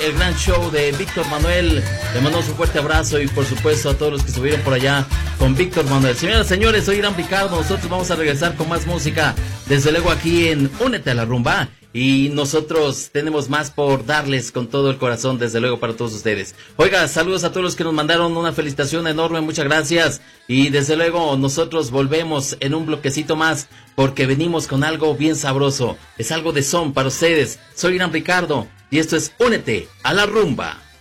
el gran show de Víctor Manuel. Le mandamos un fuerte abrazo y por supuesto a todos los que estuvieron por allá con Víctor Manuel. Señoras y señores, soy Irán Ricardo. Nosotros vamos a regresar con más música, desde luego aquí en Únete a la Rumba. Y nosotros tenemos más por darles con todo el corazón, desde luego, para todos ustedes. Oiga, saludos a todos los que nos mandaron una felicitación enorme, muchas gracias. Y desde luego nosotros volvemos en un bloquecito más, porque venimos con algo bien sabroso. Es algo de son para ustedes. Soy Irán Ricardo y esto es Únete a la Rumba.